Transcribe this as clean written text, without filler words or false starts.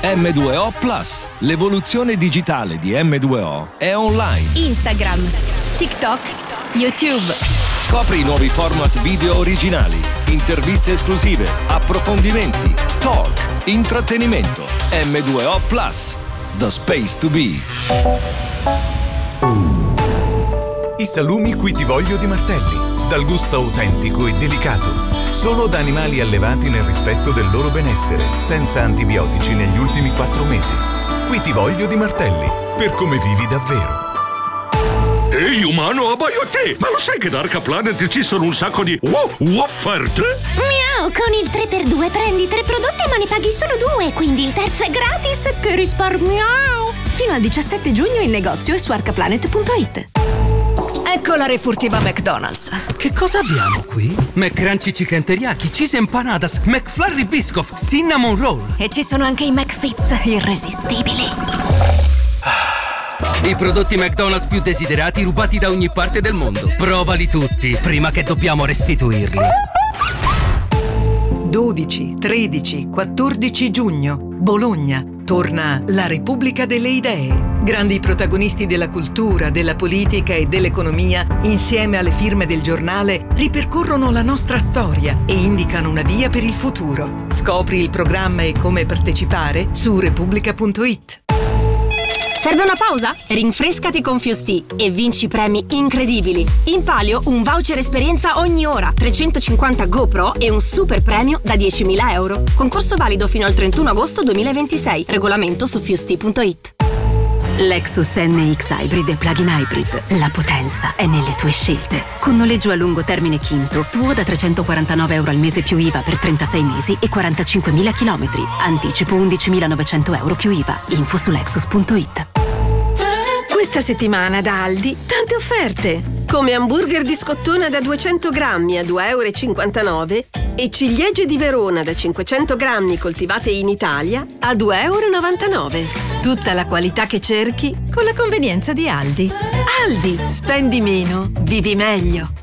M2O Plus, l'evoluzione digitale di M2O è online. Instagram, TikTok, YouTube. Scopri i nuovi format video originali, interviste esclusive, approfondimenti, talk, intrattenimento. M2O Plus, the space to be. I salumi Qui ti voglio di Martelli, dal gusto autentico e delicato. Solo da animali allevati nel rispetto del loro benessere, senza antibiotici negli ultimi 4 mesi. Qui ti voglio di Martelli, per come vivi davvero. Ehi umano, abbaio a te! Ma lo sai che da Arca Planet ci sono un sacco di offerte? Miau, con il 3x2 prendi 3 prodotti ma ne paghi solo 2, quindi il terzo è gratis. Che risparmiao! Fino al 17 giugno in negozio e su arcaplanet.it. Ecco la refurtiva McDonald's. Che cosa abbiamo qui? McCrunchy Chicken Teriyaki, Cheese Empanadas, McFlurry Biscoff, Cinnamon Roll. E ci sono anche i McFits irresistibili. I prodotti McDonald's più desiderati rubati da ogni parte del mondo. Provali tutti, prima che dobbiamo restituirli. 12, 13, 14 giugno, Bologna. Torna la Repubblica delle Idee. Grandi protagonisti della cultura, della politica e dell'economia, insieme alle firme del giornale, ripercorrono la nostra storia e indicano una via per il futuro. Scopri il programma e come partecipare su repubblica.it. Serve una pausa? Rinfrescati con Fusti e vinci premi incredibili. In palio un voucher esperienza ogni ora, 350 GoPro e un super premio da 10.000 euro. Concorso valido fino al 31 agosto 2026. Regolamento su Fusti.it. Lexus NX Hybrid e Plug-in Hybrid. La potenza è nelle tue scelte. Con noleggio a lungo termine Quinto, tuo da 349 euro al mese più IVA per 36 mesi e 45.000 chilometri. Anticipo 11.900 euro più IVA. Info su Lexus.it. Questa settimana da Aldi tante offerte, come hamburger di scottona da 200 grammi a 2,59 euro e ciliegie di Verona da 500 grammi coltivate in Italia a 2,99 euro. Tutta la qualità che cerchi con la convenienza di Aldi. Aldi, Spendi meno, vivi meglio.